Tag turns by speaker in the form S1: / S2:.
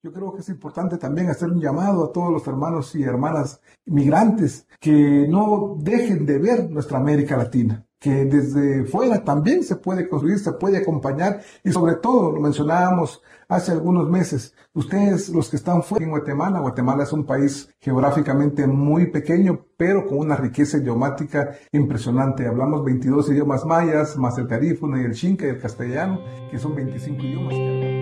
S1: Yo creo que es importante también hacer un llamado a todos los hermanos y hermanas migrantes que no dejen de ver nuestra América Latina, que desde fuera también se puede construir, se puede acompañar y sobre todo, lo mencionábamos hace algunos meses, ustedes los que están fuera en Guatemala, Guatemala es un país geográficamente muy pequeño, pero con una riqueza idiomática impresionante. Hablamos 22 idiomas mayas, más el garífuna y el xinca y el castellano, que son 25 idiomas.